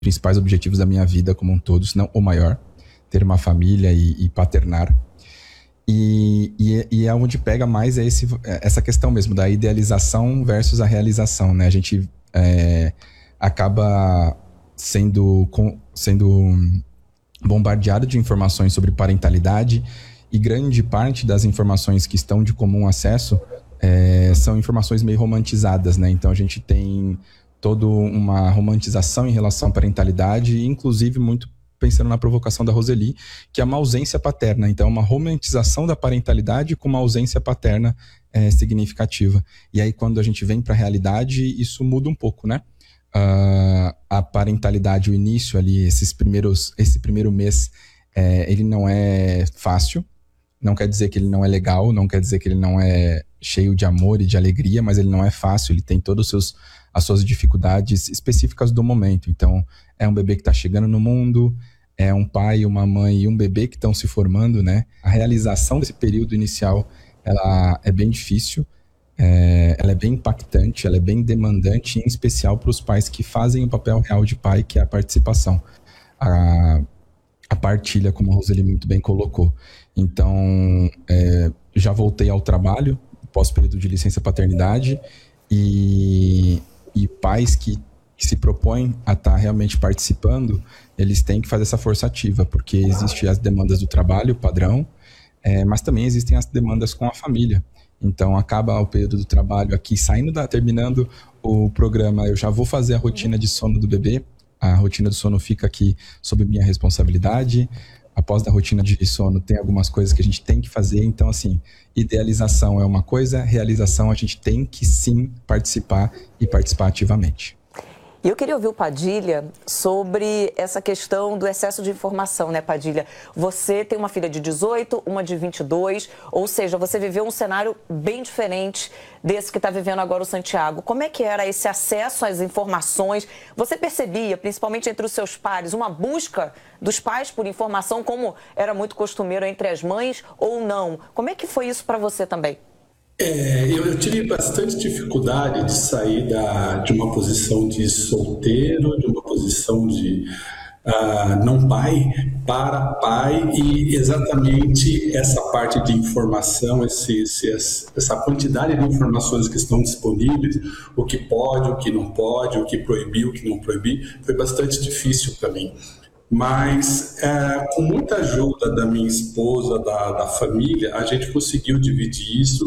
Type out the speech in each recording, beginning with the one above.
principais objetivos da minha vida como um todo, se não o maior, ter uma família e paternar. E é onde pega mais essa questão mesmo da idealização versus a realização, né? A gente acaba sendo bombardeado de informações sobre parentalidade, e grande parte das informações que estão de comum acesso são informações meio romantizadas, né? Então a gente tem toda uma romantização em relação à parentalidade, inclusive muito pensando na provocação da Roseli, que é uma ausência paterna. Então, uma romantização da parentalidade com uma ausência paterna significativa. E aí, quando a gente vem para a realidade, isso muda um pouco, né? A parentalidade, o início ali, esse primeiro mês, ele não é fácil. Não quer dizer que ele não é legal, não quer dizer que ele não é cheio de amor e de alegria, mas ele não é fácil, ele tem todas as suas dificuldades específicas do momento. Então, é um bebê que está chegando no mundo, é um pai, uma mãe e um bebê que estão se formando, né? A realização desse período inicial, ela é bem difícil, ela é bem impactante, ela é bem demandante, em especial para os pais que fazem o papel real de pai, que é a participação. A partilha, como a Roseli muito bem colocou. Então, já voltei ao trabalho, pós-período de licença paternidade, e pais que se propõem a estar realmente participando, eles têm que fazer essa força ativa, porque existem as demandas do trabalho, padrão, mas também existem as demandas com a família. Então, acaba o período do trabalho aqui, terminando o programa, eu já vou fazer a rotina de sono do bebê. A rotina do sono fica aqui sob minha responsabilidade. Após da rotina de sono, tem algumas coisas que a gente tem que fazer. Então, assim, idealização é uma coisa, realização a gente tem que sim participar e participar ativamente. E eu queria ouvir o Padilha sobre essa questão do excesso de informação, né, Padilha? Você tem uma filha de 18, uma de 22, ou seja, você viveu um cenário bem diferente desse que está vivendo agora o Santiago. Como é que era esse acesso às informações? Você percebia, principalmente entre os seus pares, uma busca dos pais por informação, como era muito costumeiro entre as mães, ou não? Como é que foi isso para você também? Eu tive bastante dificuldade de sair de uma posição de solteiro, de uma posição de não pai, para pai, e exatamente essa parte de informação, essa quantidade de informações que estão disponíveis, o que pode, o que não pode, o que proibir, o que não proibir, foi bastante difícil para mim. Mas com muita ajuda da minha esposa, da família, a gente conseguiu dividir isso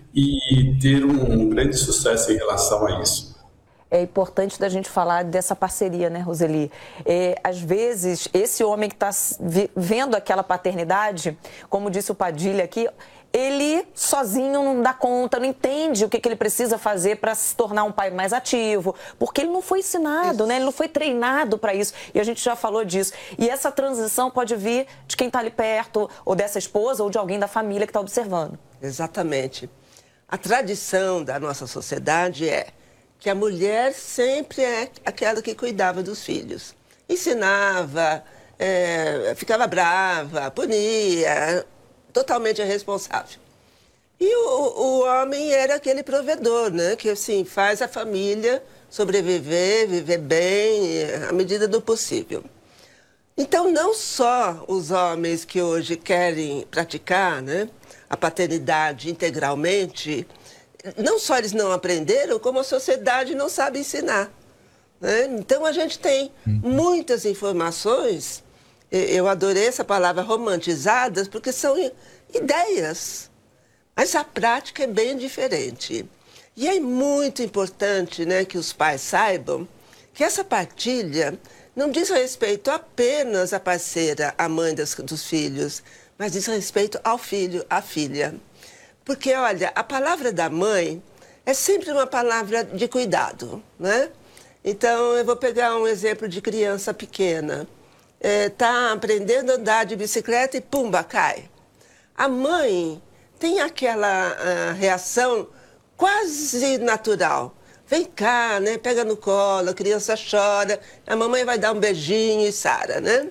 e ter um grande sucesso em relação a isso. É importante da gente falar dessa parceria, né, Roseli? Às vezes, esse homem que está vendo aquela paternidade, como disse o Padilha aqui, ele sozinho não dá conta, não entende o que ele precisa fazer para se tornar um pai mais ativo, porque ele não foi ensinado, né? Ele não foi treinado para isso, e a gente já falou disso. E essa transição pode vir de quem está ali perto, ou dessa esposa, ou de alguém da família que está observando. Exatamente. A tradição da nossa sociedade é que a mulher sempre é aquela que cuidava dos filhos. Ensinava, ficava brava, punia, totalmente irresponsável. E o homem era aquele provedor, né? Que assim, faz a família sobreviver, viver bem, à medida do possível. Então, não só os homens que hoje querem praticar, né, a paternidade integralmente, não só eles não aprenderam, como a sociedade não sabe ensinar, né? Então, a gente tem muitas informações, eu adorei essa palavra romantizadas, porque são ideias, mas a prática é bem diferente. E é muito importante, né, que os pais saibam que essa partilha não diz respeito apenas à parceira, à mãe dos filhos, mas diz respeito ao filho, à filha. Porque, olha, a palavra da mãe é sempre uma palavra de cuidado, né? Então, eu vou pegar um exemplo de criança pequena. Está aprendendo a andar de bicicleta e pumba, cai. A mãe tem aquela reação quase natural. Vem cá, né? Pega no colo, a criança chora, a mamãe vai dar um beijinho e sara, né?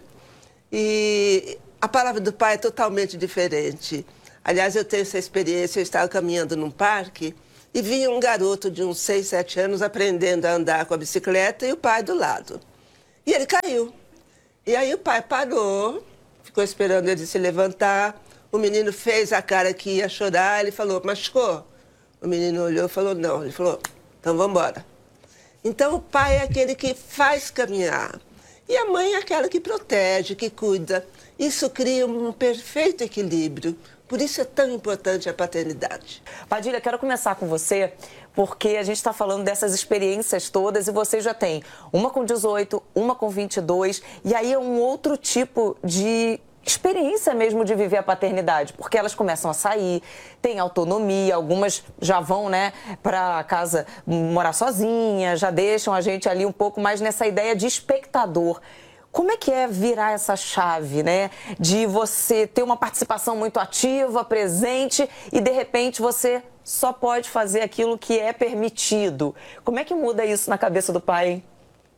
E a palavra do pai é totalmente diferente. Aliás, eu tenho essa experiência, eu estava caminhando num parque e vi um garoto de uns 6, 7 anos aprendendo a andar com a bicicleta e o pai do lado. E ele caiu. E aí o pai parou, ficou esperando ele se levantar. O menino fez a cara que ia chorar, ele falou, machucou? O menino olhou e falou, não. Ele falou, então vamos embora. Então o pai é aquele que faz caminhar. E a mãe é aquela que protege, que cuida. Isso cria um perfeito equilíbrio. Por isso é tão importante a paternidade. Padilha, quero começar com você, porque a gente está falando dessas experiências todas e você já tem uma com 18, uma com 22, e aí é um outro tipo de experiência mesmo de viver a paternidade, porque elas começam a sair, têm autonomia, algumas já vão, né, para casa morar sozinha, já deixam a gente ali um pouco mais nessa ideia de espectador. Como é que é virar essa chave, né, de você ter uma participação muito ativa, presente, e de repente você só pode fazer aquilo que é permitido? Como é que muda isso na cabeça do pai, hein?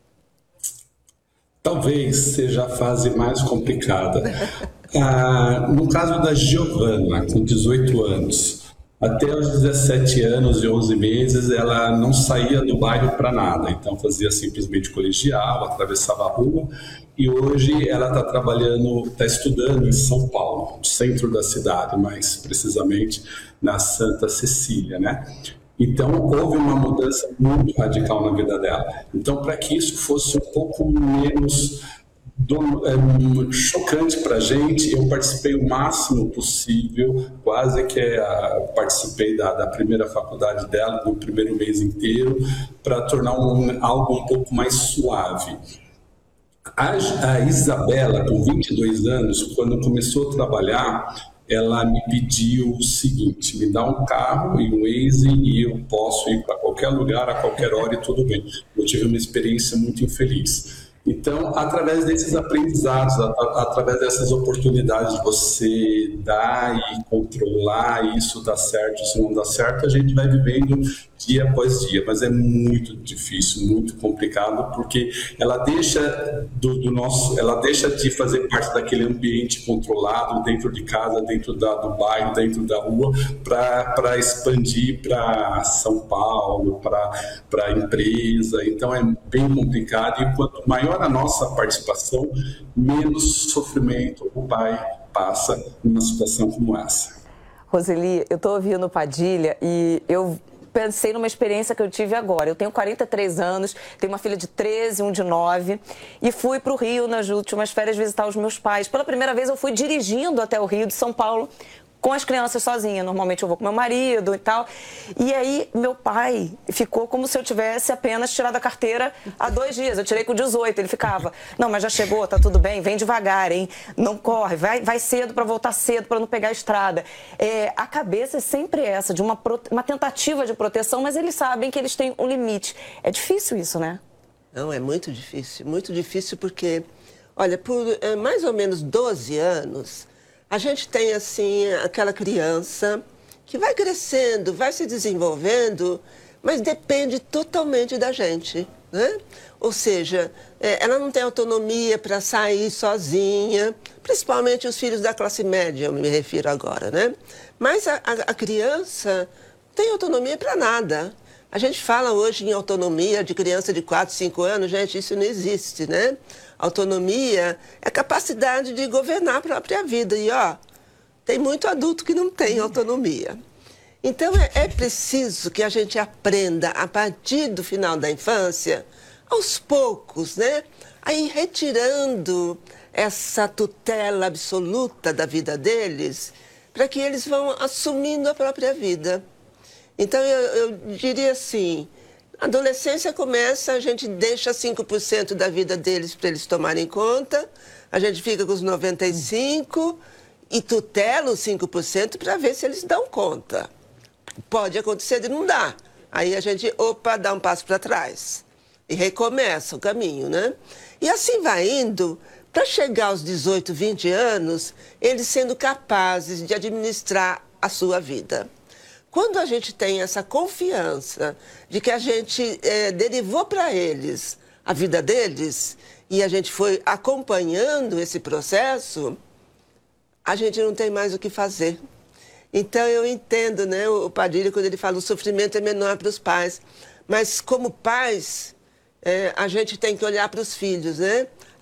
Talvez seja a fase mais complicada. No caso da Giovana, com 18 anos, até os 17 anos e 11 meses, ela não saía do bairro para nada. Então, fazia simplesmente colegial, atravessava a rua. E hoje ela está trabalhando, está estudando em São Paulo, no centro da cidade, mais precisamente na Santa Cecília, né? Então, houve uma mudança muito radical na vida dela. Então, para que isso fosse um pouco menos chocante para a gente, eu participei o máximo possível, quase que participei da primeira faculdade dela, do primeiro mês inteiro, para tornar algo um pouco mais suave. A Isabela, com 22 anos, quando começou a trabalhar, ela me pediu o seguinte, me dá um carro e um Waze e eu posso ir para qualquer lugar, a qualquer hora e tudo bem. Eu tive uma experiência muito infeliz. Então, através desses aprendizados, através dessas oportunidades de você dar e controlar, isso dá certo, isso não dá certo, a gente vai vivendo dia após dia, mas é muito difícil, muito complicado, porque ela deixa ela deixa de fazer parte daquele ambiente controlado dentro de casa, dentro do bairro, dentro da rua, para expandir para São Paulo, para a empresa. Então é bem complicado, e quanto maior a nossa participação, menos sofrimento o pai passa numa situação como essa. Roseli, eu estou ouvindo Padilha e eu pensei numa experiência que eu tive agora. Eu tenho 43 anos, tenho uma filha de 13, um de 9, e fui para o Rio nas últimas férias visitar os meus pais. Pela primeira vez eu fui dirigindo até o Rio de São Paulo, com as crianças sozinha. Normalmente eu vou com meu marido e tal. E aí meu pai ficou como se eu tivesse apenas tirado a carteira há 2 dias. Eu tirei com 18. Ele ficava, não, mas já chegou, tá tudo bem, vem devagar, hein? Não corre, vai cedo para voltar cedo, para não pegar a estrada. A cabeça é sempre essa, de uma tentativa de proteção, mas eles sabem que eles têm um limite. É difícil isso, né? Não, é muito difícil porque, olha, por mais ou menos 12 anos... A gente tem, assim, aquela criança que vai crescendo, vai se desenvolvendo, mas depende totalmente da gente, né? Ou seja, ela não tem autonomia para sair sozinha, principalmente os filhos da classe média, eu me refiro agora, né? Mas a criança não tem autonomia para nada. A gente fala hoje em autonomia de criança de 4, 5 anos, gente, isso não existe, né? Autonomia é a capacidade de governar a própria vida. E, tem muito adulto que não tem autonomia. Então, é preciso que a gente aprenda, a partir do final da infância, aos poucos, né? A ir retirando essa tutela absoluta da vida deles, para que eles vão assumindo a própria vida. Então, eu diria assim... A adolescência começa, a gente deixa 5% da vida deles para eles tomarem conta, a gente fica com os 95% e tutela os 5% para ver se eles dão conta. Pode acontecer de não dar. Aí a gente, dá um passo para trás e recomeça o caminho, né? E assim vai indo, para chegar aos 18, 20 anos, eles sendo capazes de administrar a sua vida. Quando a gente tem essa confiança de que a gente derivou para eles a vida deles e a gente foi acompanhando esse processo, a gente não tem mais o que fazer. Então, eu entendo, né, o Padilha, quando ele fala que o sofrimento é menor para os pais. Mas, como pais, a gente tem que olhar para os filhos, né?